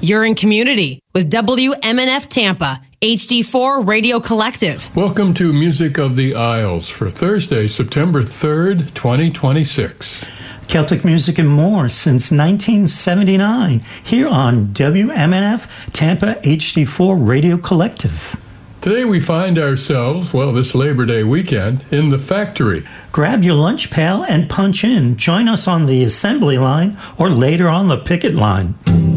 You're in community with WMNF Tampa, HD4 Radio Collective. Welcome to Music of the Isles for Thursday, September 3rd, 2026. Celtic music and more since 1979 here on WMNF Tampa HD4 Radio Collective. Today we find ourselves, this Labor Day weekend, in the factory. Grab your lunch pail and punch in. Join us on the assembly line or later on the picket line.